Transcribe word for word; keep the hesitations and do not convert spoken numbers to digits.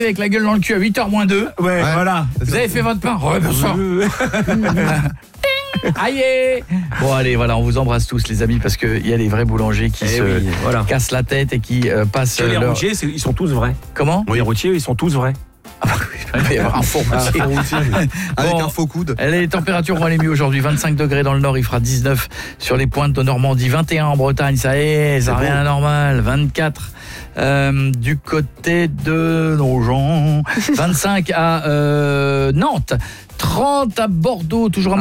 avec la gueule dans le cul à huit heures moins deux. Ouais, ouais, voilà. Vous avez fait votre pain? Ouais, bien sûr. Aïe. Bon allez, voilà, on vous embrasse tous les amis parce qu'il y a les vrais boulangers qui eh se oui, voilà. cassent la tête et qui euh, passent Les leur... routiers, ils sont tous vrais. Comment? Les routiers, ils sont tous vrais. Il va y avoir un faux routier. Avec Bon, un faux coude. Les températures vont aller mieux aujourd'hui. vingt-cinq degrés dans le nord, il fera dix-neuf sur les pointes de Normandie, vingt et un en Bretagne, ça y est, ça revient à la normale. vingt-quatre euh, du côté de Nogent, vingt-cinq à euh, Nantes, trente à Bordeaux, toujours à